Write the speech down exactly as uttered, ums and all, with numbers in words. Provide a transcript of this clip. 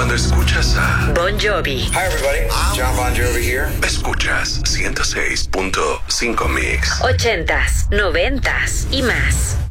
Cuando escuchas a Bon Jovi. Hi everybody, John Bon Jovi here. Escuchas ciento seis punto cinco Mix. Ochentas, noventas y más.